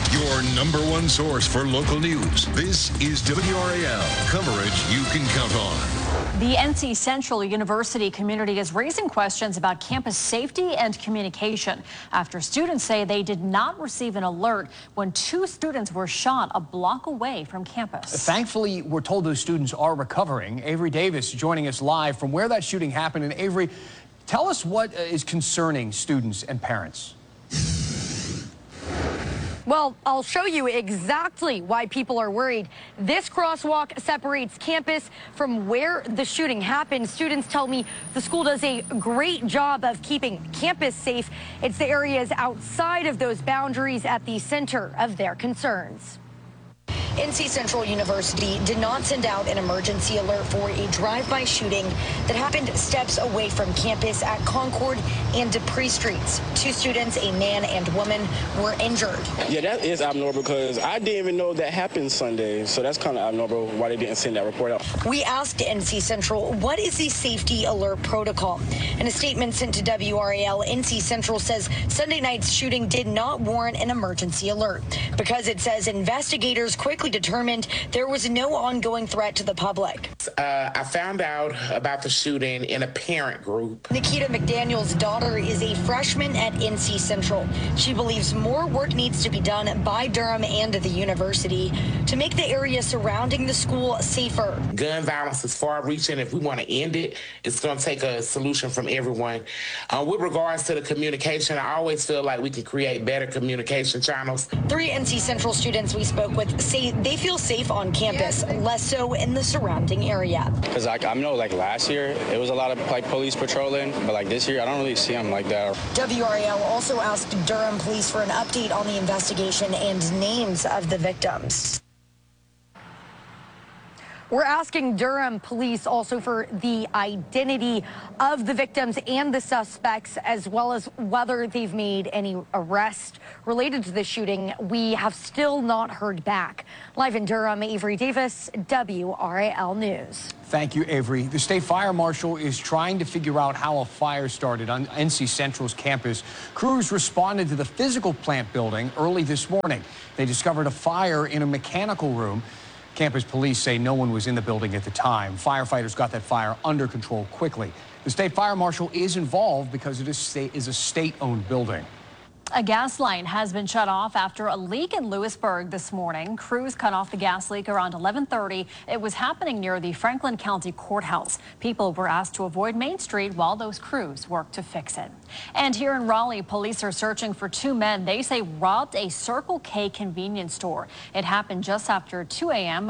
Your #1 source for local news. This is WRAL, coverage you can count on. The NC Central University community is raising questions about campus safety and communication after students say they did not receive an alert when 2 students were shot a block away from campus. Thankfully, we're told those students are recovering. Avery Davis joining us live from where that shooting happened. And Avery, tell us what is concerning students and parents. Well, I'll show you exactly why people are worried. This crosswalk separates campus from where the shooting happened. Students tell me the school does a great job of keeping campus safe. It's the areas outside of those boundaries at the center of their concerns. NC Central University did not send out an emergency alert for a drive-by shooting that happened steps away from campus at Concord and Dupree Streets. 2 students, a man and woman, were injured. Yeah, that is abnormal because I didn't even know that happened Sunday, so that's kind of abnormal why they didn't send that report out. We asked NC Central, what is the safety alert protocol? In a statement sent to WRAL, NC Central says Sunday night's shooting did not warrant an emergency alert because it says investigators quickly determined there was no ongoing threat to the public. I found out about the shooting in a parent group. Nikita McDaniel's daughter is a freshman at NC Central. She believes more work needs to be done by Durham and the university to make the area surrounding the school safer. Gun violence is far-reaching. If we want to end it, it's going to take a solution from everyone. With regards to the communication, I always feel like we can create better communication channels. 3 NC Central students we spoke with say they feel safe on campus, less so in the surrounding area. Because I know last year it was a lot of police patrolling, but this year I don't really see them like that. WRAL also asked Durham police for an update on the investigation and names of the victims. We're asking Durham police also for the identity of the victims and the suspects, as well as whether they've made any arrests related to the shooting. We have still not heard back. Live in Durham, Avery Davis, WRAL News. Thank you, Avery. The state fire marshal is trying to figure out how a fire started on NC Central's campus. Crews responded to the physical plant building early this morning. They discovered a fire in a mechanical room. Campus police say no one was in the building at the time. Firefighters got that fire under control quickly. The state fire marshal is involved because it is a state-owned building. A gas line has been shut off after a leak in Lewisburg this morning. Crews cut off the gas leak around 11:30. It was happening near the Franklin County Courthouse. People were asked to avoid Main Street while those crews worked to fix it. And here in Raleigh, police are searching for 2 men they say robbed a Circle K convenience store. It happened just after 2 a.m.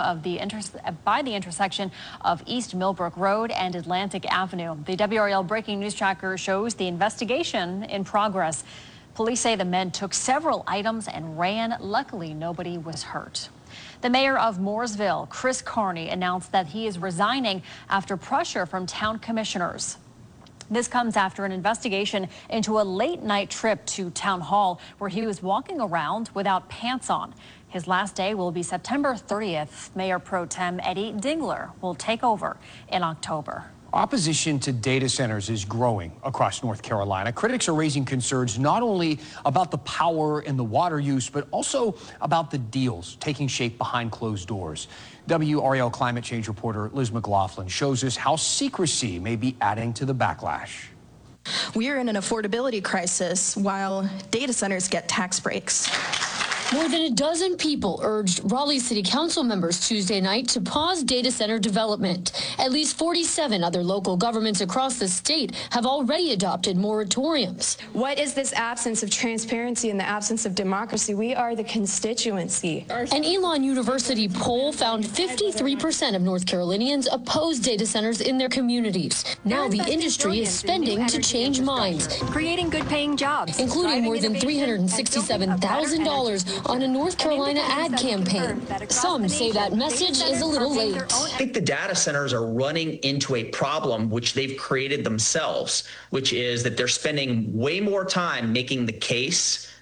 by the intersection of East Millbrook Road and Atlantic Avenue. The WRAL Breaking News Tracker shows the investigation in progress. Police say the men took several items and ran. Luckily, nobody was hurt. The mayor of Mooresville, Chris Carney, announced that he is resigning after pressure from town commissioners. This comes after an investigation into a late-night trip to Town Hall where he was walking around without pants on. His last day will be September 30th. Mayor Pro Tem Eddie Dingler will take over in October. Opposition to data centers is growing across North Carolina. Critics are raising concerns not only about the power and the water use, but also about the deals taking shape behind closed doors. WRAL climate change reporter Liz McLaughlin shows us how secrecy may be adding to the backlash. We are in an affordability crisis while data centers get tax breaks. More than a dozen people urged Raleigh City Council members Tuesday night to pause data center development. At least 47 other local governments across the state have already adopted moratoriums. What is this absence of transparency and the absence of democracy? We are the constituency. An Elon University poll found 53% of North Carolinians oppose data centers in their communities. Now the industry is spending to change minds, creating good-paying jobs, including more than $367,000 on a North Carolina ad campaign. Some say that message is a little late. I think the data centers are running into a problem which they've created themselves, which is that they're spending way more time making the case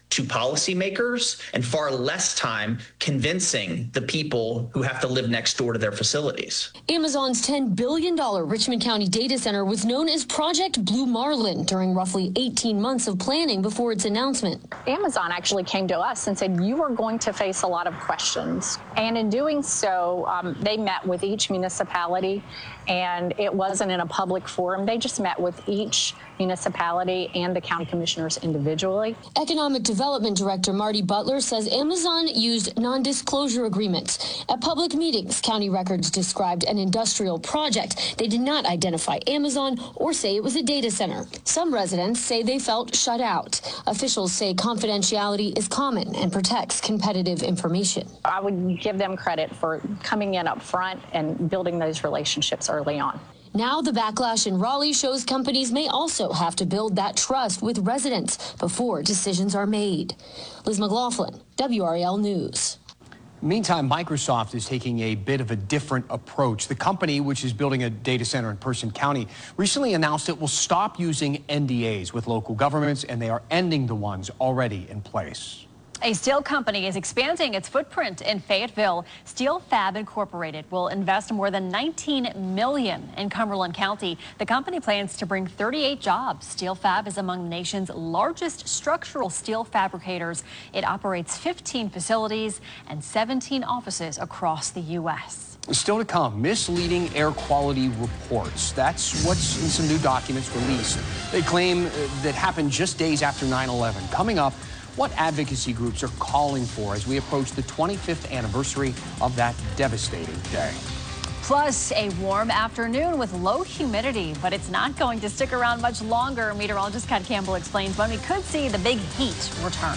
to policymakers and far less time convincing the people who have to live next door to their facilities. Amazon's $10 billion Richmond County data center was known as Project Blue Marlin during roughly 18 months of planning before its announcement. Amazon actually came to us and said, you are going to face a lot of questions. And in doing so, they met with each municipality, and it wasn't in a public forum. They just met with each municipality and the county commissioners individually. Economic Development Director Marty Butler says Amazon used non-disclosure agreements. At public meetings, county records described an industrial project. They did not identify Amazon or say it was a data center. Some residents say they felt shut out. Officials say confidentiality is common and protects competitive information. I would give them credit for coming in up front and building those relationships early on. Now the backlash in Raleigh shows companies may also have to build that trust with residents before decisions are made. Liz McLaughlin, WRAL News. Meantime, Microsoft is taking a bit of a different approach. The company, which is building a data center in Person County, recently announced it will stop using NDAs with local governments, and they are ending the ones already in place. A steel company is expanding its footprint in Fayetteville. Steel Fab Incorporated will invest more than $19 million in Cumberland County. The company plans to bring 38 jobs. Steel Fab is among the nation's largest structural steel fabricators. It operates 15 facilities and 17 offices across the U.S. Still to come, misleading air quality reports. That's what's in some new documents released. They claim that happened just days after 9/11. Coming up, what advocacy groups are calling for as we approach the 25th anniversary of that devastating day. Plus, a warm afternoon with low humidity, but it's not going to stick around much longer. Meteorologist Kat Campbell explains when we could see the big heat return.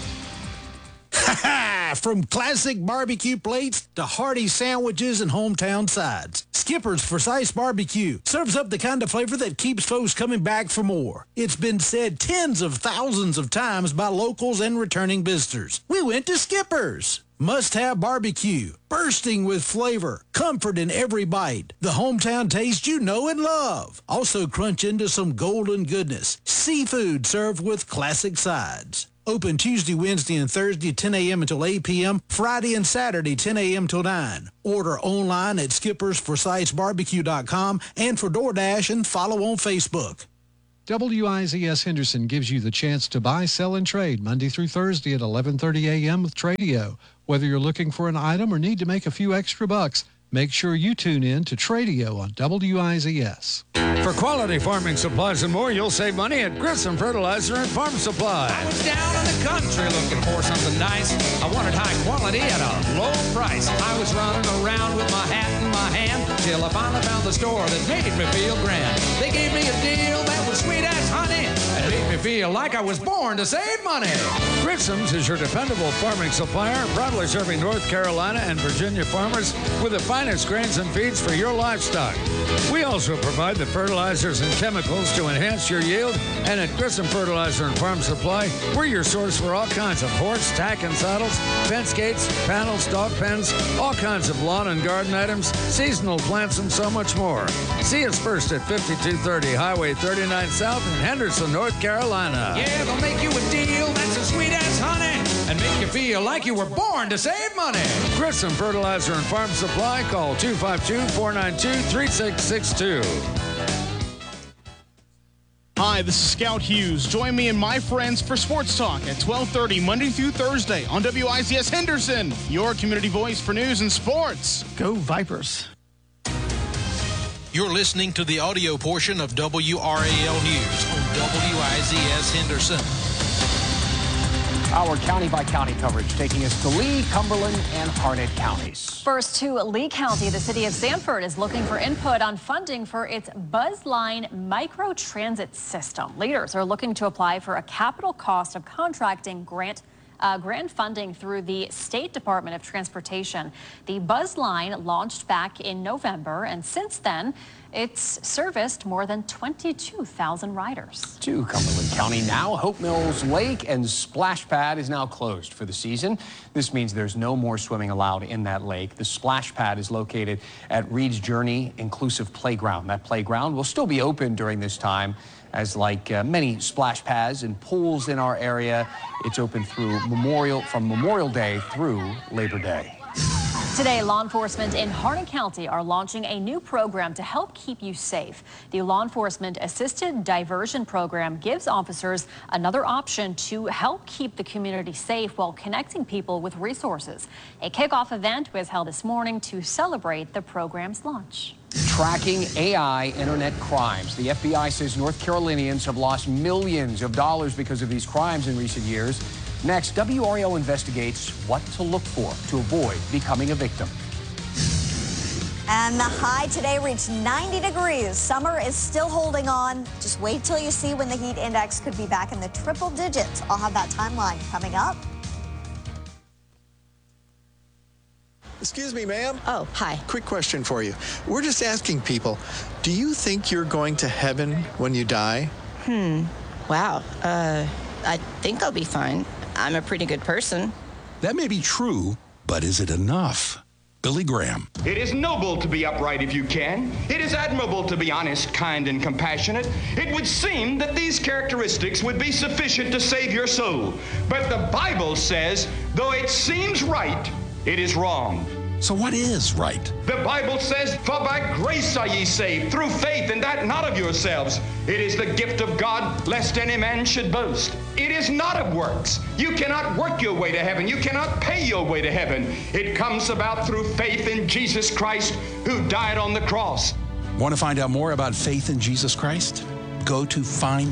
From classic barbecue plates to hearty sandwiches and hometown sides, Skipper's Forsyth Barbecue serves up the kind of flavor that keeps folks coming back for more. It's been said tens of thousands of times by locals and returning visitors. We went to Skipper's. Must-have barbecue, bursting with flavor, comfort in every bite. The hometown taste you know and love. Also crunch into some golden goodness. Seafood served with classic sides. Open Tuesday, Wednesday, and Thursday, 10 a.m. until 8 p.m., Friday and Saturday, 10 a.m. till 9. Order online at skippersforsythsbarbecue.com and for DoorDash and follow on Facebook. WIZS Henderson gives you the chance to buy, sell, and trade Monday through Thursday at 11:30 a.m. with Tradio. Whether you're looking for an item or need to make a few extra bucks, make sure you tune in to Tradio on WIZS. For quality farming supplies and more, you'll save money at Grissom Fertilizer and Farm Supply. I was down in the country looking for something nice. I wanted high quality at a low price. I was running around with my hat in my hand till I finally found the store that made me feel grand. They gave me a deal that was sweet as honey and made me feel like I was born to save money. Grissom's is your dependable farming supplier, proudly serving North Carolina and Virginia farmers with the finest grains and feeds for your livestock. We also provide the fertilizers and chemicals to enhance your yield, and at Grissom Fertilizer and Farm Supply, we're your source for all kinds of horse, tack, and saddles, fence gates, panels, dog pens, all kinds of lawn and garden items, seasonal plants, and so much more. See us first at 5230 Highway 39 South in Henderson, North Carolina. Yeah, they'll make you a deal that's as sweet as honey and make you feel like you were born to save money. Grissom Fertilizer and Farm Supply. Call 252-492-3662. Hi, this is Scout Hughes. Join me and my friends for Sports Talk at 12:30 Monday through Thursday on WIZS Henderson, your community voice for news and sports. Go Vipers. You're listening to the audio portion of WRAL News on WIZS Henderson. Our county-by-county coverage taking us to Lee, Cumberland, and Harnett counties. First to Lee County, the city of Sanford is looking for input on funding for its Buzzline microtransit system. Leaders are looking to apply for a capital cost of contracting grant funding through the State Department of Transportation. The Buzzline launched back in November, and since then, it's serviced more than 22,000 riders. To Cumberland County now, Hope Mills Lake and Splash Pad is now closed for the season. This means there's no more swimming allowed in that lake. The Splash Pad is located at Reed's Journey Inclusive Playground. That playground will still be open during this time as like many splash pads and pools in our area, it's open from Memorial Day through Labor Day. Today, law enforcement in Harney County are launching a new program to help keep you safe. The Law Enforcement Assisted Diversion Program gives officers another option to help keep the community safe while connecting people with resources. A kickoff event was held this morning to celebrate the program's launch. Tracking AI internet crimes. The FBI says North Carolinians have lost millions of dollars because of these crimes in recent years. Next, WRAL investigates what to look for to avoid becoming a victim. And the high today reached 90 degrees. Summer is still holding on. Just wait till you see when the heat index could be back in the triple digits. I'll have that timeline coming up. Excuse me, ma'am. Oh, hi. Quick question for you. We're just asking people, do you think you're going to heaven when you die? Wow. I think I'll be fine. I'm a pretty good person. That may be true, but is it enough? Billy Graham. It is noble to be upright if you can. It is admirable to be honest, kind, and compassionate. It would seem that these characteristics would be sufficient to save your soul. But the Bible says, though it seems right, it is wrong. So what is right? The Bible says, for by grace are ye saved, through faith, and that not of yourselves. It is the gift of God, lest any man should boast. It is not of works. You cannot work your way to heaven. You cannot pay your way to heaven. It comes about through faith in Jesus Christ, who died on the cross. Want to find out more about faith in Jesus Christ? Go to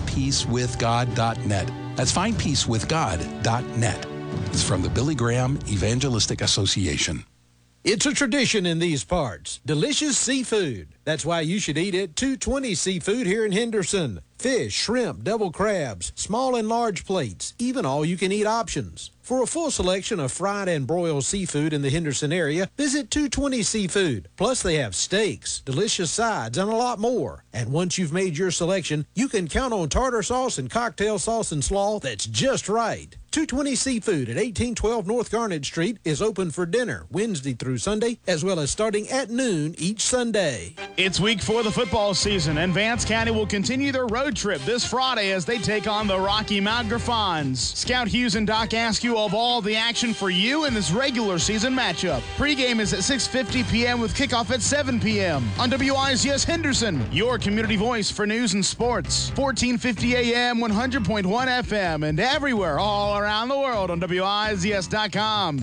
findpeacewithgod.net. That's findpeacewithgod.net. It's from the Billy Graham Evangelistic Association. It's a tradition in these parts. Delicious seafood. That's why you should eat at 220 Seafood here in Henderson. Fish, shrimp, devil crabs, small and large plates, even all-you-can-eat options. For a full selection of fried and broiled seafood in the Henderson area, visit 220 Seafood. Plus, they have steaks, delicious sides, and a lot more. And once you've made your selection, you can count on tartar sauce and cocktail sauce and slaw that's just right. 220 Seafood at 1812 North Garnet Street is open for dinner Wednesday through Sunday, as well as starting at noon each Sunday. It's week 4 of the football season, and Vance County will continue their road trip this Friday as they take on the Rocky Mount Griffons. Scout Hughes and Doc Askew of all the action for you in this regular season matchup. Pregame is at 6:50 p.m. with kickoff at 7 p.m. on WIZS Henderson, your community voice for news and sports. 1450 a.m., 100.1 FM, and everywhere all around the world on WIZS.com.